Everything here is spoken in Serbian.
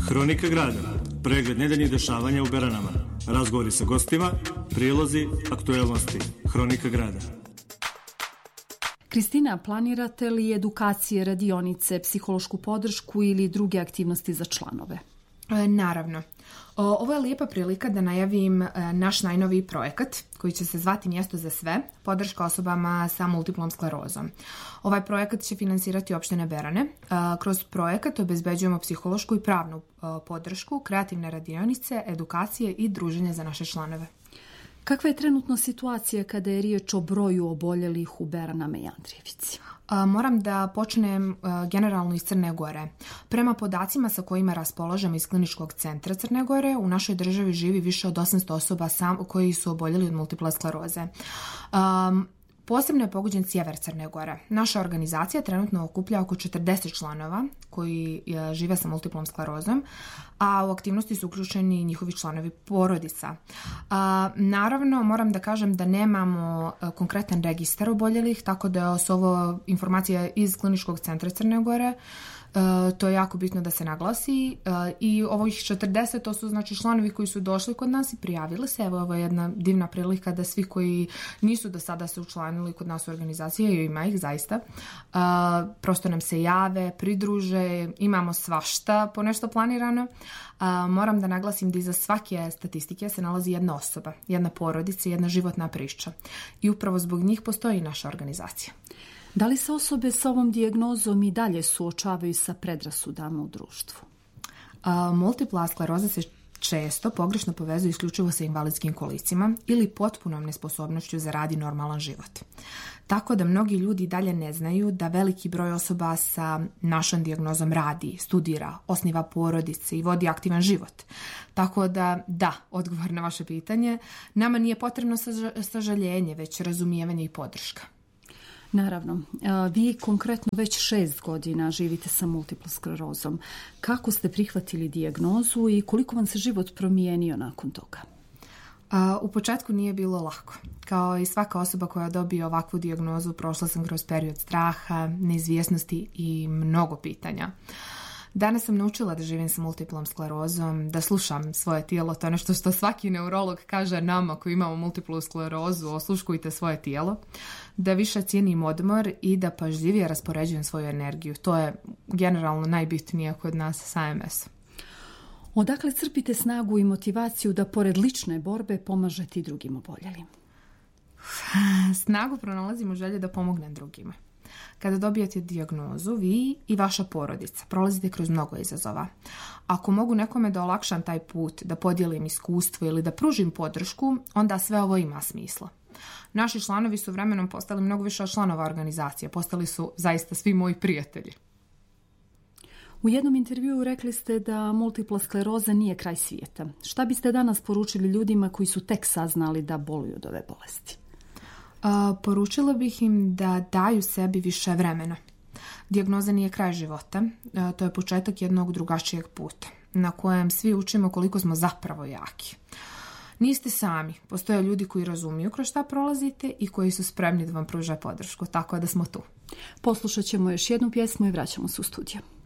Hronika grada, pregled nedeljnih dešavanja u Beranama, razgovori sa gostima, prilozi, aktuelnosti. Hronika grada. Kristina, planirate li edukacije, radionice, psihološku podršku ili druge aktivnosti za članove? Naravno. Ovo je lijepa prilika da najavim naš najnoviji projekat koji će se zvati Mjesto za sve, podrška osobama sa multiplom sklerozom. Ovaj projekat će finansirati opštine Berane. Kroz projekat obezbeđujemo psihološku i pravnu podršku, kreativne radionice, edukacije i druženje za naše članove. Kakva je trenutno situacija kada je riječ o broju oboljelih u Beranama i Andrijevici? Moram da počnem generalno iz Crne Gore. Prema podacima sa kojima raspolažemo iz Kliničkog centra Crne Gore, u našoj državi živi više od 800 osoba koji su oboljeli od multiple skleroze. Posebno je pogođen sjever Crne Gore. Naša organizacija trenutno okuplja oko 40 članova koji žive sa multiplom sklerozom, a u aktivnosti su uključeni njihovi članovi porodica. Naravno, moram da kažem da nemamo konkretan registar oboljelih, tako da su ovo informacije iz Kliničkog centra Crne Gore. To je jako bitno da se naglasi i ovih 40 to su znači članovi koji su došli kod nas i prijavili se. Evo, ovo je jedna divna prilika da svi koji nisu do sada se učlanili kod nas u organizaciji, ima ih zaista, prosto nam se jave, pridruže, imamo svašta po nešto planirano. Moram da naglasim da iza svake statistike se nalazi jedna osoba, jedna porodica, jedna životna priča i upravo zbog njih postoji naša organizacija. Da li se osobe sa ovom dijagnozom i dalje suočavaju sa predrasudama u društvu? Multipla skleroza se često pogrešno povezuje isključivo sa invalidskim kolicima ili potpunom nesposobnošću za rad i normalan život. Tako da mnogi ljudi dalje ne znaju da veliki broj osoba sa našom dijagnozom radi, studira, osniva porodice i vodi aktivan život. Tako da, odgovor na vaše pitanje, nama nije potrebno sažaljenje, već razumijevanje i podrška. Naravno, vi konkretno već 6 godina živite sa multiplom sklerozom. Kako ste prihvatili dijagnozu i koliko vam se život promijenio nakon toga? U početku nije bilo lako. Kao i svaka osoba koja dobije ovakvu dijagnozu, prošla sam kroz period straha, neizvjesnosti i mnogo pitanja. Danas sam naučila da živim sa multiplom sklerozom, da slušam svoje tijelo, to je nešto što svaki neurolog kaže nama koji imamo multiplu sklerozu, osluškujte svoje tijelo, da više cijenim odmor i da pažljivije raspoređujem svoju energiju. To je generalno najbitnije kod nas sa MS-om. Odakle crpite snagu i motivaciju da pored lične borbe pomažete i drugim oboljelim? Snagu pronalazim u želji da pomognem drugima. Kada dobijete dijagnozu, vi i vaša porodica prolazite kroz mnogo izazova. Ako mogu nekome da olakšam taj put, da podijelim iskustvo ili da pružim podršku, onda sve ovo ima smisla. Naši članovi su vremenom postali mnogo više od članova organizacije. Postali su zaista svi moji prijatelji. U jednom intervjuu rekli ste da multipla skleroza nije kraj svijeta. Šta biste danas poručili ljudima koji su tek saznali da boluju od ove bolesti? Poručila bih im da daju sebi više vremena. Dijagnoza nije kraj života, to je početak jednog drugačijeg puta na kojem svi učimo koliko smo zapravo jaki. Niste sami, postoje ljudi koji razumiju kroz šta prolazite i koji su spremni da vam pruže podršku, tako da smo tu. Poslušat ćemo još jednu pjesmu i vraćamo se u studio.